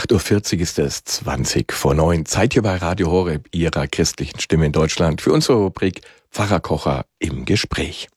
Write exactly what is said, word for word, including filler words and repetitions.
acht Uhr vierzig ist es, zwanzig vor neun. Zeit hier bei Radio Horeb, Ihrer christlichen Stimme in Deutschland, für unsere Rubrik Pfarrer Kocher im Gespräch.